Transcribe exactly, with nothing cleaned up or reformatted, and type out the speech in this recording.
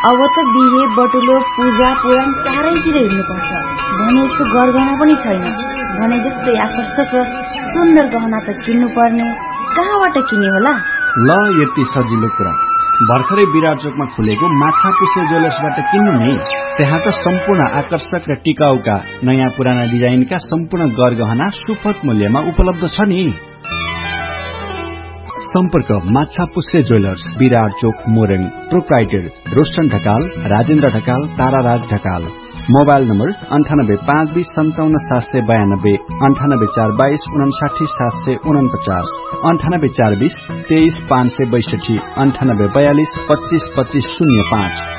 अब त बिहे बटुलो पूजा पुराण चारैतिर हिँड्नुपर्छ भने यस्तो गरगहना पनि छैन भने जस्तै आकर्षक र सुन्दर गहना त किन्नु पर्ने कहाँबाट किने होला? ल यति सजिलो कुरा भर्खरै विराट चोकमा खुलेको माछापुच्छ्रे ज्वेलर्सबाट किन्नु नि। त्यहाँ त सम्पूर्ण आकर्षक र टिकाउका नयाँ पुराना डिजाइनका सम्पूर्ण गरगहना सुपथ मूल्यमा उपलब्ध छ नि। सम्पर्क माछापुच्छ्रे ज्वेलर्स, विराट चोक, Morang. Proprietor Roshan Dhakal, Rajendra Dhakal, ताराराज Dhakal. Mobile number अन्ठानब्बे पाँच बीस सन्ताउन्न सात सय बयानब्बे, अन्ठानब्बे चार बाइस उनासाठी सात सय उनपचास, अन्ठानब्बे चार बीस तेइस पाँच सय बैसठी, अन्ठानब्बे बयालिस पच्चीस पच्चीस शून्य पाँच।